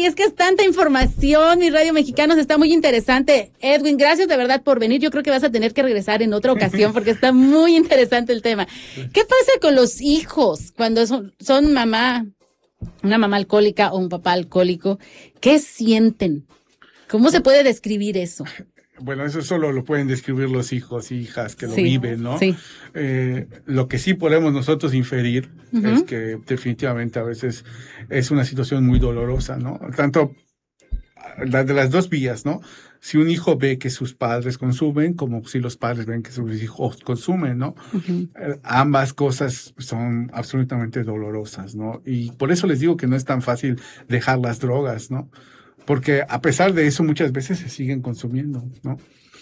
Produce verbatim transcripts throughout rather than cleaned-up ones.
Ay, es que es tanta información, mi Radio Mexicanos, está muy interesante. Edwin, gracias de verdad por venir. Yo creo que vas a tener que regresar en otra ocasión porque está muy interesante el tema. ¿Qué pasa con los hijos cuando son, son mamá, una mamá alcohólica o un papá alcohólico? ¿Qué sienten? ¿Cómo se puede describir eso? Bueno, eso solo lo pueden describir los hijos y hijas que lo Sí, viven, ¿no? sí. Eh, lo que sí podemos nosotros inferir uh-huh. es que definitivamente a veces es una situación muy dolorosa, ¿no? Tanto la de las dos vías, ¿no? Si un hijo ve que sus padres consumen, como si los padres ven que sus hijos consumen, ¿no? Uh-huh. Eh, ambas cosas son absolutamente dolorosas, ¿no? Y por eso les digo que no es tan fácil dejar las drogas, ¿no? Porque a pesar de eso muchas veces se siguen consumiendo, ¿no?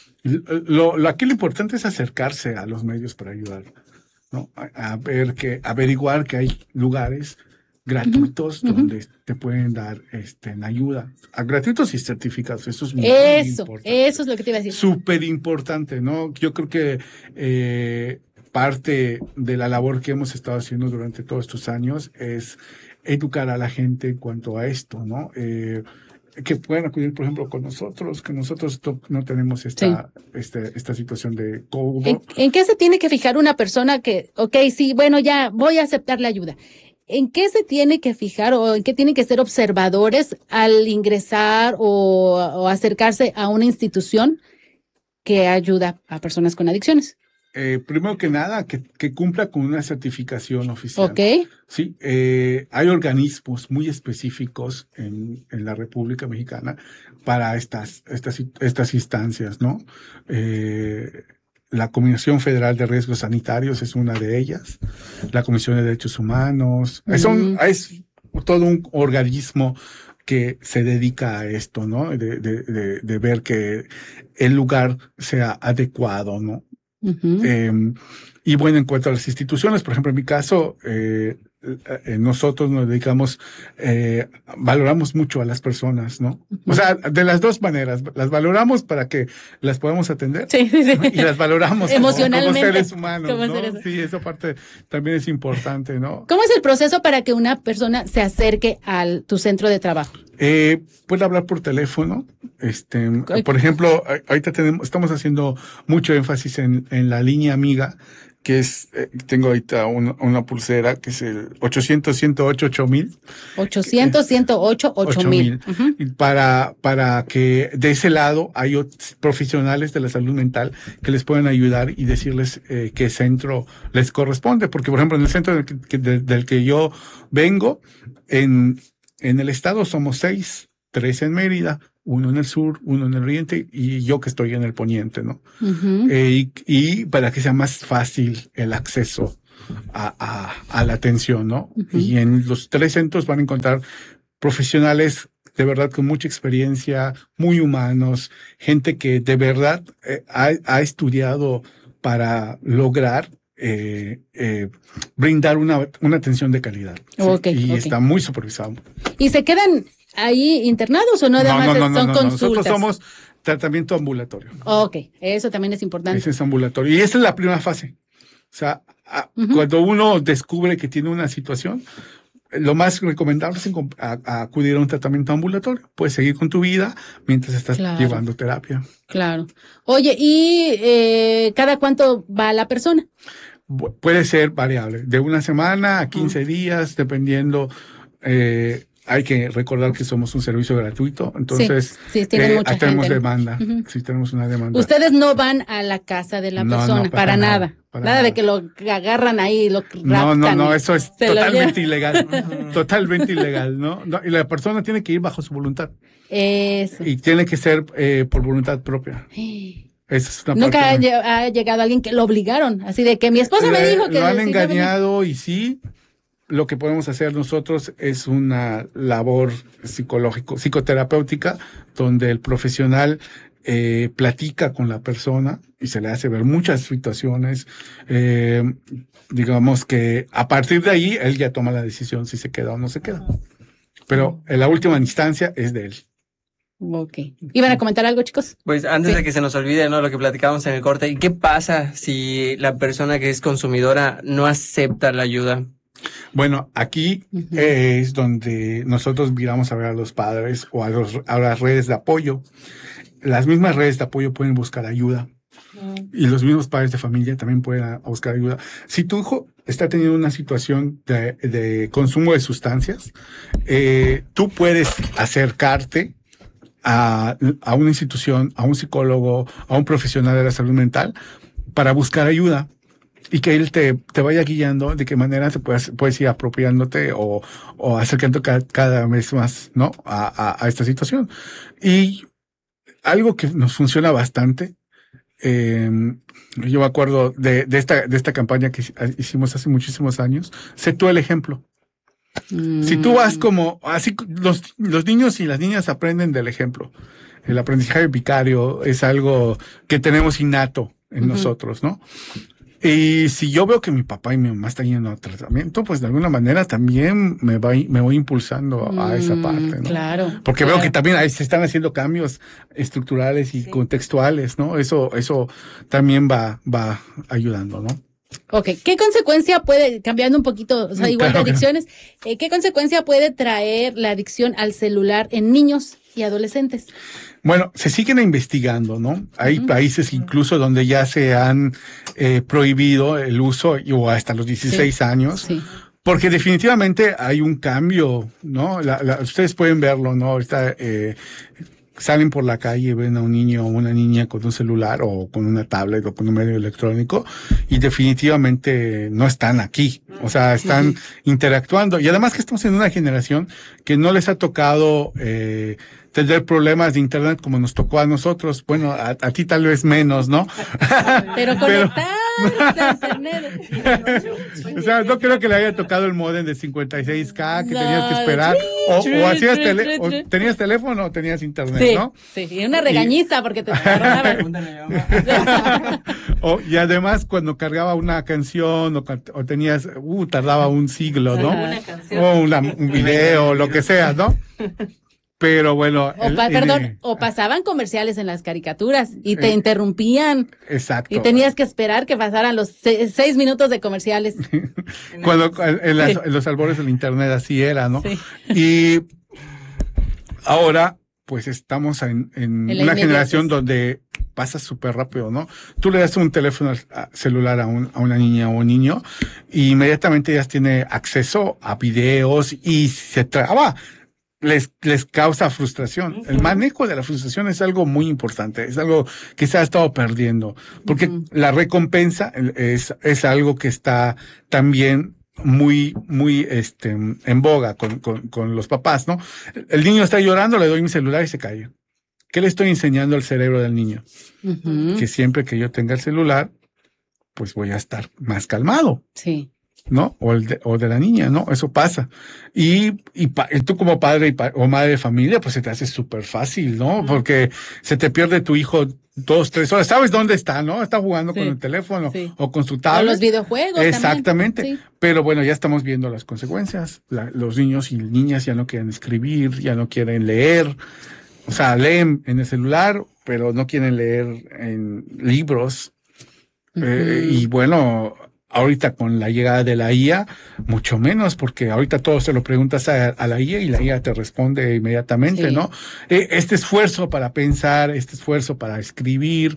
Lo, lo, aquí lo importante es acercarse a los medios para ayudar, ¿no? A, a ver que, averiguar que hay lugares gratuitos uh-huh. donde te pueden dar este, en ayuda. A gratuitos y certificados, eso es muy eso, importante. Eso es lo que te iba a decir. Súper importante, ¿no? Yo creo que eh, parte de la labor que hemos estado haciendo durante todos estos años es educar a la gente en cuanto a esto, ¿no? Eh, que puedan acudir, por ejemplo, con nosotros, que nosotros to- no tenemos esta, sí. este, esta situación de cobro. ¿En, ¿En qué se tiene que fijar una persona que, ok, sí, bueno, ya voy a aceptar la ayuda? ¿En qué se tiene que fijar o en qué tienen que ser observadores al ingresar o, o acercarse a una institución que ayuda a personas con adicciones? Eh, primero que nada, que, que cumpla con una certificación oficial. Ok. Sí, eh, hay organismos muy específicos en, en la República Mexicana para estas, estas, estas instancias, ¿no? Eh, la Comisión Federal de Riesgos Sanitarios es una de ellas, la Comisión de Derechos Humanos, mm. son, es todo un organismo que se dedica a esto, ¿no? De, de, de, de ver que el lugar sea adecuado, ¿no? Uh-huh. Eh, y bueno, en cuanto a las instituciones, por ejemplo, en mi caso, eh, eh, nosotros nos dedicamos, eh, valoramos mucho a las personas, ¿no? Uh-huh. O sea, de las dos maneras, las valoramos para que las podamos atender sí, sí, sí. y las valoramos emocionalmente como, como seres humanos, como ¿no? seres... Sí, esa parte también es importante, ¿no? ¿Cómo es el proceso para que una persona se acerque a tu centro de trabajo? Eh, puede hablar por teléfono. Este, por ejemplo, ahorita tenemos, estamos haciendo mucho énfasis en, en la línea amiga, que es, eh, tengo ahorita una, una pulsera que es el ochocientos, ciento ocho, ocho mil. ochocientos, ciento ocho, ocho mil. Uh-huh. Y para, para que de ese lado hay otros profesionales de la salud mental que les puedan ayudar y decirles eh, qué centro les corresponde. Porque, por ejemplo, en el centro del que, de, del que yo vengo, en, en el estado somos seis, tres en Mérida, uno en el sur, uno en el oriente y yo que estoy en el poniente, ¿no? Uh-huh. Eh, y, y para que sea más fácil el acceso a, a, a la atención, ¿no? Uh-huh. Y en los tres centros van a encontrar profesionales de verdad con mucha experiencia, muy humanos, gente que de verdad eh, ha, ha estudiado para lograr Eh, eh, brindar una, una atención de calidad. Okay, ¿sí? Y okay. está muy supervisado. ¿Y se quedan ahí internados o no? Además no, no, no, son no, no, consultas. Nosotros somos tratamiento ambulatorio. Ok, eso también es importante. Ese es ambulatorio. Y esa es la primera fase. O sea, a, uh-huh. cuando uno descubre que tiene una situación, lo más recomendable es a, a acudir a un tratamiento ambulatorio. Puedes seguir con tu vida mientras estás claro. llevando terapia. Claro. Oye, ¿y eh, cada cuánto va la persona? Puede ser variable, de una semana a quince uh-huh. días, dependiendo. Eh, hay que recordar que somos un servicio gratuito, entonces sí, sí, tiene eh, mucha tenemos gente, demanda. ¿no? Uh-huh. Sí, tenemos una demanda. Ustedes no van a la casa de la no, persona, no, para, para nada. nada. Para nada, nada de que lo agarran ahí, lo raptan. No, no, no, eso es totalmente ilegal. Totalmente ilegal, ¿no? ¿no? Y la persona tiene que ir bajo su voluntad. Eso. Y tiene que ser eh, por voluntad propia. Esa es una Nunca parte ha, ha llegado alguien que lo obligaron, así de que mi esposa Le, me dijo que... Lo han engañado y sí, lo que podemos hacer nosotros es una labor psicológico, psicoterapéutica, donde el profesional eh, platica con la persona y se le hace ver muchas situaciones. Eh, digamos que a partir de ahí, él ya toma la decisión si se queda o no se queda. Pero en la última instancia es de él. Ok. ¿Iban a comentar algo, chicos? Pues antes sí. de que se nos olvide, ¿no? Lo que platicábamos en el corte. ¿Y qué pasa si la persona que es consumidora no acepta la ayuda? Bueno, aquí uh-huh. es donde nosotros miramos a ver a los padres o a, los, a las redes de apoyo. Las mismas redes de apoyo pueden buscar ayuda. Y los mismos padres de familia también pueden buscar ayuda. Si tu hijo está teniendo una situación de, de consumo de sustancias, eh, tú puedes acercarte a, a una institución, a un psicólogo, a un profesional de la salud mental para buscar ayuda y que él te, te vaya guiando de qué manera te puedes, puedes ir apropiándote o, o acercando cada, cada vez más, ¿no? A, a, a esta situación. Y algo que nos funciona bastante. Eh, yo me acuerdo de, de esta de esta campaña que hicimos hace muchísimos años. Sé tú el ejemplo. Mm. Si tú vas como así, los los niños y las niñas aprenden del ejemplo. El aprendizaje vicario es algo que tenemos innato en uh-huh. nosotros, ¿no? Y si yo veo que mi papá y mi mamá están yendo a tratamiento, pues de alguna manera también me voy, me voy impulsando a esa parte, ¿no? Claro. Porque claro. veo que también ahí se están haciendo cambios estructurales y sí. contextuales, ¿no? Eso, eso también va, va ayudando, ¿no? Ok, ¿qué consecuencia puede, cambiando un poquito, o sea, igual claro, de adicciones, eh, qué consecuencia puede traer la adicción al celular en niños y adolescentes? Bueno, se siguen investigando, ¿no? Hay uh-huh. países incluso donde ya se han eh, prohibido el uso o hasta los dieciséis sí. años. Sí. Porque definitivamente hay un cambio, ¿no? La, la, ustedes pueden verlo, ¿no? Ahorita eh, salen por la calle, ven a un niño o una niña con un celular o con una tablet o con un medio electrónico y definitivamente no están aquí. O sea, están uh-huh. interactuando. Y además que estamos en una generación que no les ha tocado eh, tener problemas de internet como nos tocó a nosotros. Bueno, a, a ti tal vez menos, ¿no? Pero conectarse a internet. O sea, no creo que le haya tocado el módem de cincuenta y seis K que no, tenías que esperar. O, o hacías tele, o tenías teléfono o tenías internet, sí, ¿no? Sí, y una regañiza y... porque te agarraban. o, y además cuando cargaba una canción o, o tenías, uh, tardaba un siglo, ¿no? Una canción. O una, un video, lo que sea, ¿no? Pero bueno. O pa, el, perdón, el, o pasaban comerciales en las caricaturas y te eh, interrumpían. Exacto. Y tenías que esperar que pasaran los seis, seis minutos de comerciales. Cuando en, las, sí. en los albores del internet así era, ¿no? Sí. Y ahora, pues estamos en, en una generación donde pasa súper rápido, ¿no? Tú le das un teléfono celular a, un, a una niña o un niño y inmediatamente ya tiene acceso a videos y se traba. Les, les causa frustración. El manejo de la frustración es algo muy importante, es algo que se ha estado perdiendo, porque uh-huh. la recompensa es, es algo que está también muy, muy, este, en boga con, con, con los papás, ¿no? El niño está llorando, le doy mi celular y se calla. ¿Qué le estoy enseñando al cerebro del niño? Uh-huh. Que siempre que yo tenga el celular, pues voy a estar más calmado. Sí. ¿No? O, el de, o de la niña, ¿no? Eso pasa. Y, y, pa, y tú como padre y pa, o madre de familia, pues se te hace súper fácil, ¿no? Porque se te pierde tu hijo dos, tres horas. ¿Sabes dónde está, no? Está jugando sí. con el teléfono sí. o con su tablet. O los videojuegos Exactamente. Sí. Pero bueno, ya estamos viendo las consecuencias. La, los niños y niñas ya no quieren escribir, ya no quieren leer. O sea, leen en el celular, pero no quieren leer en libros. Uh-huh. Eh, y bueno... Ahorita con la llegada de la I A, mucho menos, porque ahorita todo se lo preguntas a, a la I A y la I A te responde inmediatamente, sí. ¿no? Este esfuerzo para pensar, este esfuerzo para escribir,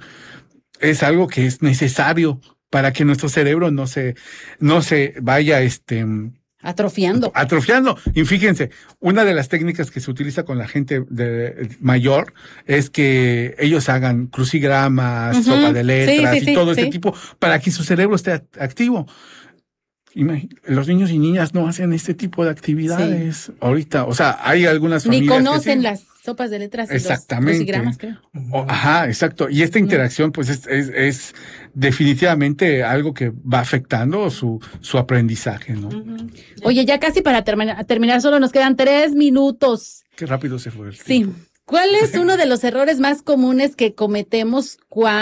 es algo que es necesario para que nuestro cerebro no se, no se vaya, este... Atrofiando. Atrofiando. Y fíjense, una de las técnicas que se utiliza con la gente de, mayor es que ellos hagan crucigramas, uh-huh. sopa de letras sí, sí, y sí, todo sí. ese tipo para que su cerebro esté activo. Imagínate, los niños y niñas no hacen este tipo de actividades sí. ahorita. O sea, hay algunas familias ni conocen que sí. las sopas de letras y exactamente. los crucigramas, creo. O, ajá, exacto. Y esta interacción, pues, es, es, es definitivamente algo que va afectando su, su aprendizaje, ¿no? Uh-huh. Oye, ya casi para terminar, terminar, solo nos quedan tres minutos. Qué rápido se fue el sí. tiempo. ¿Cuál es uno de los errores más comunes que cometemos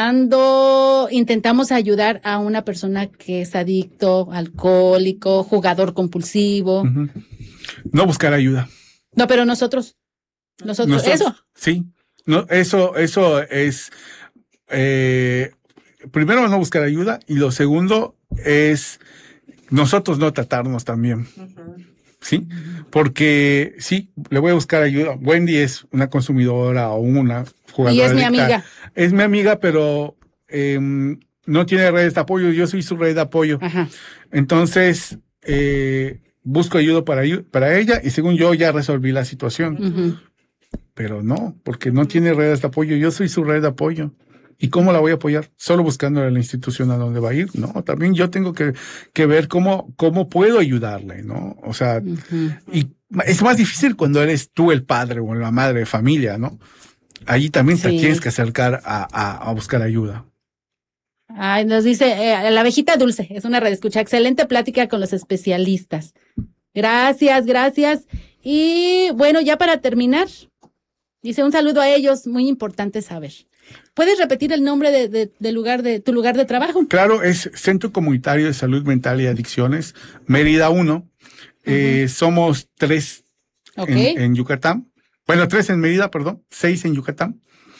cuando intentamos ayudar a una persona que es adicto, alcohólico, jugador compulsivo? Uh-huh. No buscar ayuda. No, pero nosotros, nosotros, nosotros eso. Sí, no, eso, eso es, eh, primero no buscar ayuda y lo segundo es nosotros no tratarnos también. Uh-huh. ¿Sí? Porque sí, le voy a buscar ayuda. Wendy es una consumidora o una jugadora. Y es mi amiga. Es mi amiga, pero eh, no tiene redes de apoyo. Yo soy su red de apoyo. Ajá. Entonces, eh, busco ayuda para, para ella y según yo ya resolví la situación. Uh-huh. Pero no, porque no tiene redes de apoyo. Yo soy su red de apoyo. ¿Y cómo la voy a apoyar? ¿Solo buscando la institución a donde va a ir? No, también yo tengo que, que ver cómo, cómo puedo ayudarle, ¿no? O sea, uh-huh. y es más difícil cuando eres tú el padre o la madre de familia, ¿no? Allí también sí. te tienes que acercar a, a, a buscar ayuda. Ay, nos dice, eh, la abejita dulce, es una redescucha. Excelente plática con los especialistas. Gracias, gracias. Y bueno, ya para terminar, dice un saludo a ellos, muy importante saber. ¿Puedes repetir el nombre de, de, de lugar de tu lugar de trabajo? Claro, es Centro Comunitario de Salud Mental y Adicciones, Mérida uno. Uh-huh. Eh, somos tres okay. en, en Yucatán. Bueno, tres en Mérida, perdón, seis en Yucatán.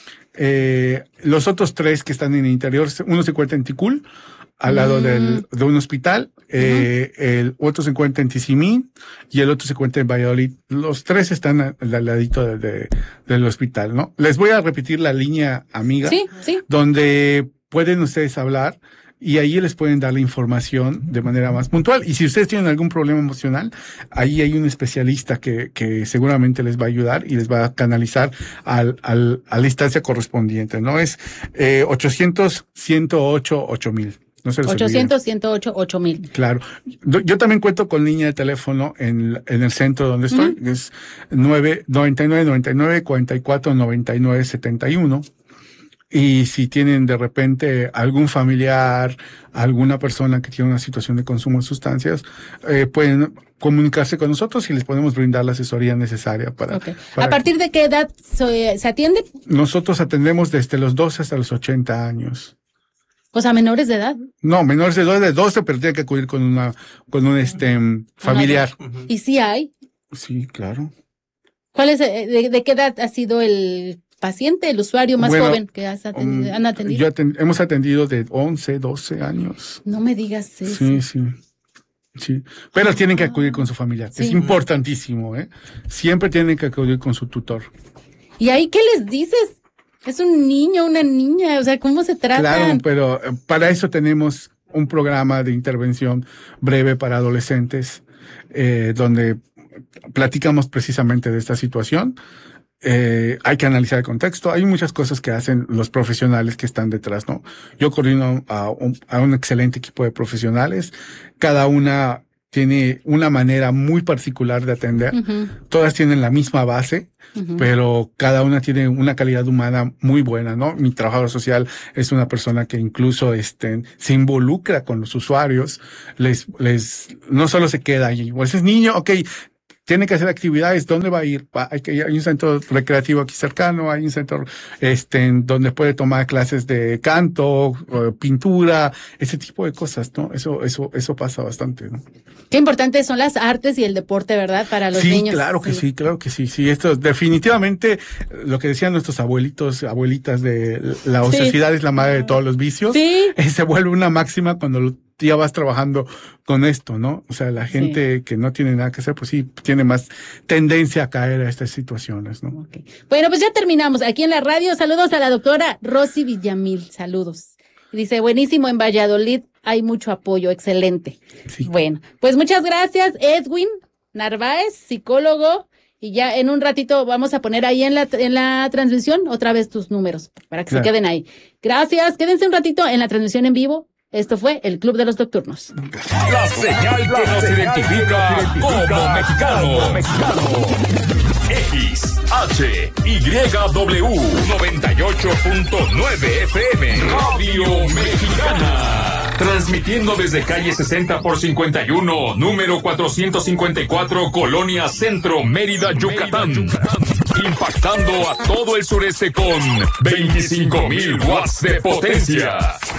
Eh, los otros tres que están en el interior, uno se encuentra en Ticul, al lado mm. del, de un hospital, eh, uh-huh. el otro se encuentra en Tizimín y el otro se encuentra en Valladolid. Los tres están al, al ladito de, de, del hospital, ¿no? Les voy a repetir la línea amiga, sí, sí. donde pueden ustedes hablar y ahí les pueden dar la información de manera más puntual. Y si ustedes tienen algún problema emocional, ahí hay un especialista que, que seguramente les va a ayudar y les va a canalizar al, al, a la instancia correspondiente, ¿no? Es eh, ochocientos, ciento ocho, ocho mil. No se ochocientos, ciento ocho, ocho mil. Claro. Yo también cuento con línea de teléfono en, en el centro donde estoy. Uh-huh. Es nueve, noventa y nueve, noventa y nueve, cuarenta y cuatro, noventa y nueve, setenta y uno. Y si tienen de repente algún familiar, alguna persona que tiene una situación de consumo de sustancias, eh, pueden comunicarse con nosotros y les podemos brindar la asesoría necesaria para... Okay. para ¿A partir de qué edad se, se atiende? Nosotros atendemos desde los doce hasta los ochenta años. O sea, menores de edad. No, menores de edad de doce, pero tiene que acudir con una, con un este familiar. Uh-huh. ¿Y sí hay? Sí, claro. ¿Cuál es, de, de qué edad ha sido el paciente, el usuario más bueno, joven que has atendido, um, han atendido? Yo atend, hemos atendido de once, doce años. No me digas eso. Sí, sí. Sí, pero tienen que acudir con su familiar. Sí. Es importantísimo, ¿eh? Siempre tienen que acudir con su tutor. ¿Y ahí qué les dices? Es un niño, una niña, o sea, ¿cómo se trata? Claro, pero para eso tenemos un programa de intervención breve para adolescentes, eh, donde platicamos precisamente de esta situación. Eh, hay que analizar el contexto. Hay muchas cosas que hacen los profesionales que están detrás, ¿no? Yo coordino a un, a un excelente equipo de profesionales. Cada una tiene una manera muy particular de atender. Uh-huh. Todas tienen la misma base, uh-huh. pero cada una tiene una calidad humana muy buena, ¿no? Mi trabajador social es una persona que incluso este, se involucra con los usuarios, les, les, no solo se queda allí, pues es niño, ok, tiene que hacer actividades, ¿dónde va a ir? Hay que hay un centro recreativo aquí cercano, hay un centro este donde puede tomar clases de canto, pintura, ese tipo de cosas, ¿no? Eso eso eso pasa bastante, ¿no? Qué importantes son las artes y el deporte, ¿verdad? Para los sí, niños. Sí, claro que sí. sí, claro que sí. Sí, esto definitivamente lo que decían nuestros abuelitos, abuelitas de la ociosidad sí. es la madre de todos los vicios. Sí. Se vuelve una máxima cuando lo ya vas trabajando con esto, ¿no? O sea, la gente sí. que no tiene nada que hacer, pues sí, tiene más tendencia a caer a estas situaciones, ¿no? Okay. Bueno, pues ya terminamos. Aquí en la radio, saludos a la doctora Rosy Villamil, saludos. Dice, buenísimo, en Valladolid hay mucho apoyo, excelente. Sí. Bueno, pues muchas gracias, Edwin Narváez, psicólogo, y ya en un ratito vamos a poner ahí en la, en la transmisión otra vez tus números, para que claro. se queden ahí. Gracias, quédense un ratito en la transmisión en vivo. Esto fue el Club de los Nocturnos. La señal que nos identifica como mexicano. X, H, Y, W, noventa y ocho punto nueve F M, Radio Mexicana. Transmitiendo desde calle sesenta por cincuenta y uno, número cuatrocientos cincuenta y cuatro, Colonia Centro, Mérida, Yucatán. Impactando a todo el sureste con veinticinco mil watts de potencia.